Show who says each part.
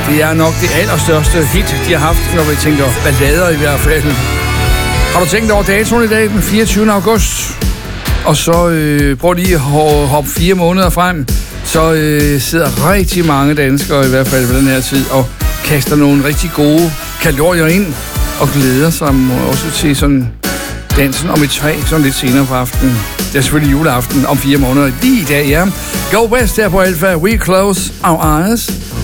Speaker 1: Det er nok det allerstørste hit, de har haft, når vi tænker ballader i hvert fald. Har du tænkt over datoen i dag, den 24. august? Og så prøv lige at hoppe 4 måneder frem. Så sidder rigtig mange danskere, i hvert fald på den her tid, og kaster nogle rigtig gode kalorier ind, og glæder sig også til sådan dansen om et træ, sådan lidt senere på aftenen. Det er selvfølgelig juleaften om 4 måneder. Lige i dag, ja. Go West her på Alpha. We close our eyes